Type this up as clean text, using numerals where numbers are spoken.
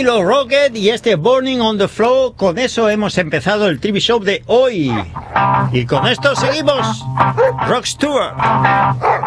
Kilo Rocket y este Burning on the Floor. Con eso hemos empezado el TV Show de hoy. Y con esto seguimos. Rock Tour.